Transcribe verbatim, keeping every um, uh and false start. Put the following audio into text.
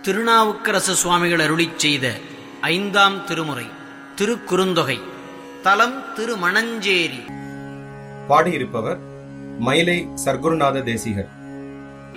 திருநாவுக்கரசு சுவாமிகள் அருளிச் செய்த ஐந்தாம் திருமுறை திருக்குறுந்தொகை. தலம் திருமணஞ்சேரி. பாடியிருப்பவர் மயிலை சர்க்குருநாத தேசிகர்.